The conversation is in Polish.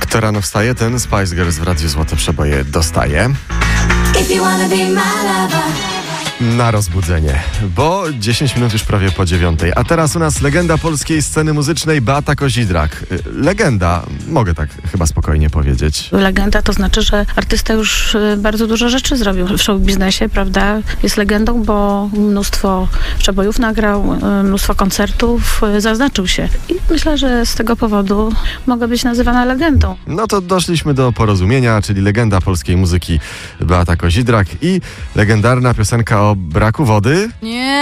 Kto rano wstaje, ten Spice Girls w Radiu Złote Przeboje dostaje. Na rozbudzenie, bo 10 minut już prawie po 9. A teraz u nas legenda polskiej sceny muzycznej Beata Kozidrak. Legenda, mogę tak chyba spokojnie powiedzieć. Legenda to znaczy, że artysta już bardzo dużo rzeczy zrobił w show biznesie, prawda? Jest legendą, bo mnóstwo przebojów nagrał, mnóstwo koncertów, zaznaczył się. I myślę, że z tego powodu mogę być nazywana legendą. No to doszliśmy do porozumienia, czyli legenda polskiej muzyki Beata Kozidrak i legendarna piosenka o braku wody. Nie.